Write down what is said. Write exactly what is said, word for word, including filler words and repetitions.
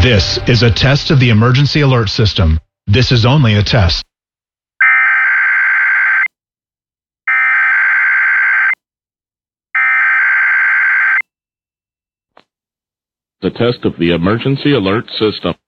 This is a test of the emergency alert system. This is only a test. The test of the emergency alert system.